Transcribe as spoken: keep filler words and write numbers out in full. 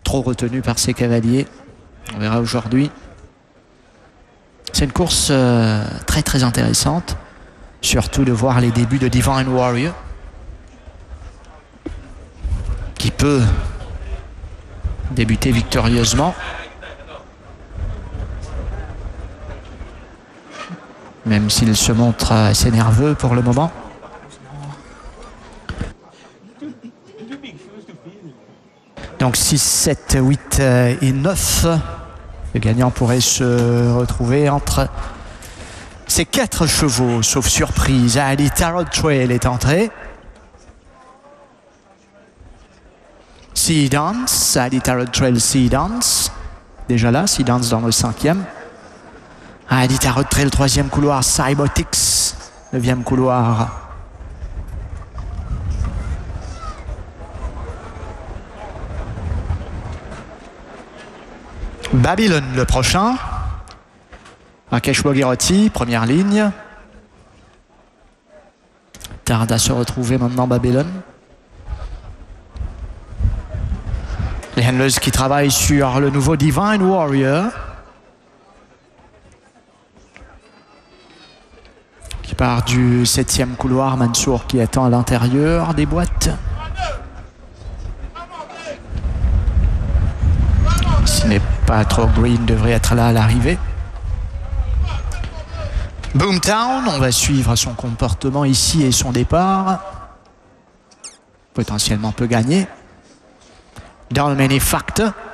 trop retenu par ses cavaliers. On verra aujourd'hui. C'est une course euh, très très intéressante. Surtout de voir les débuts de Divine Warrior, qui peut débuter victorieusement. Même s'il se montre assez nerveux pour le moment. Donc six, sept, huit et neuf. Le gagnant pourrait se retrouver entre ces quatre chevaux, sauf surprise. Ali Tarot Trail est entré. Sea Dance, Ali Tarot Trail Sea Dance. Déjà là, Sea Dance dans le cinquième. Ali Tarot Trail, troisième couloir. Cybotics, neuvième couloir. Babylone, le prochain. Rakesh Wagiroti, première ligne. Tarde à se retrouver maintenant Babylone. Les handlers qui travaillent sur le nouveau Divine Warrior. Qui part du septième couloir. Mansour qui attend à l'intérieur des boîtes. Ce n'est pas trop green, devrait être là à l'arrivée. Boomtown, on va suivre son comportement ici et son départ. Potentiellement peut gagner. Dans le Manufacture.